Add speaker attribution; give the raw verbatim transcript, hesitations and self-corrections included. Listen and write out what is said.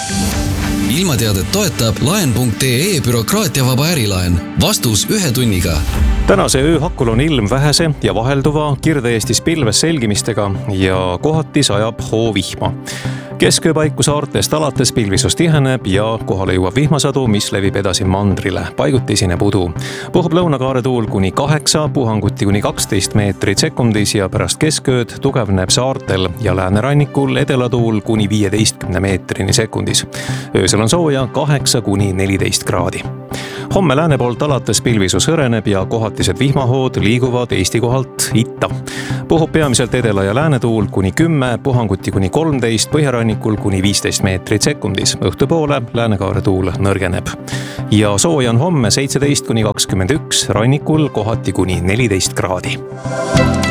Speaker 1: ilmateadet toetab laen punkt ee bürokraatiavaba ärilaen. Vastus ühe tunniga.
Speaker 2: Tänase öö hakul on ilm vähese ja vahelduva Kirde-Eestis pilves selgimistega ja kohati sajab hoovihma. Keskööpaiku saartest alates pilvisus tiheneb ja kohale jõuab vihmasadu, mis levib edasi mandrile. Paiguti esineb udu. Puhub lõunakaare tuul kuni kaheksa, puhanguti kuni kaksteist meetrit sekundis ja pärast keskööd tugevneb saartel ja läänerannikul edelatuul kuni viieteistkümne meetrini sekundis. Öösel on sooja kaheksa kuni neliteist kraadi. Homme lääne poolt alates pilvisus hõreneb ja kohatised vihmahood liiguvad Eesti kohalt itta. Puhub peamiselt edela ja läänetuul kuni kümme, puhanguti kuni kolmteist, põhjarannikul kuni viisteist meetrit sekundis. Õhtupoole läänekaare tuul nõrgeneb. Ja sooja on homme seitseteist kuni kakskümmend üks, rannikul kohati kuni neliteist kraadi.